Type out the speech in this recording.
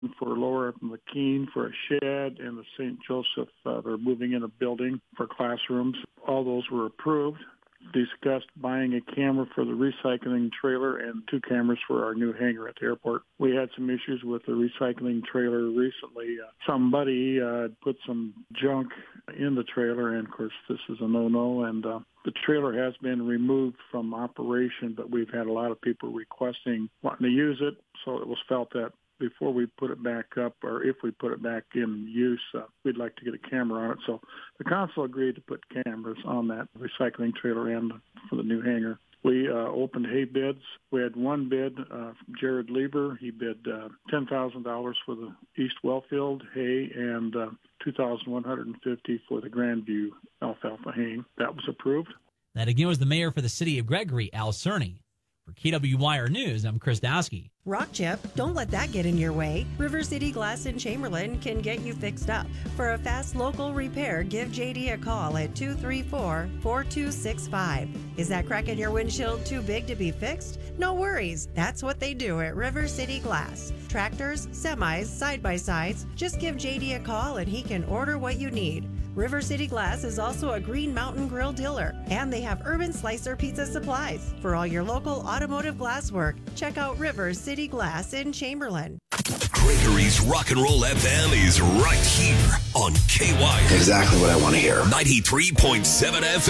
for Laura McKean for a shed, and the St. Joseph, they're moving in a building for classrooms. All those were approved. Discussed buying a camera for the recycling trailer and 2 cameras for our new hangar at the airport. We had some issues with the recycling trailer recently. Somebody put some junk in the trailer, and of course this is a no-no, and the trailer has been removed from operation, but we've had a lot of people requesting wanting to use it, so it was felt that before we put it back up, or if we put it back in use, we'd like to get a camera on it. So the council agreed to put cameras on that recycling trailer and for the new hangar. We opened hay bids. We had one bid from Jared Lieber. He bid $10,000 for the East Wellfield hay and $2,150 for the Grandview alfalfa haying. That was approved. That again was the mayor for the city of Gregory, Al Cerny. For KWYR News, I'm Chris Dowski. Rock chip, don't let that get in your way. River City Glass in Chamberlain can get you fixed up. For a fast local repair, give JD a call at 234-4265. Is that crack in your windshield too big to be fixed? No worries. That's what they do at River City Glass. Tractors, semis, side-by-sides. Just give JD a call and he can order what you need. River City Glass is also a Green Mountain Grill dealer, and they have Urban Slicer pizza supplies. For all your local automotive glass work, check out River City Glass in Chamberlain. Gregory's Rock and Roll FM is right here on KY. Exactly what I want to hear. 93.7 FM.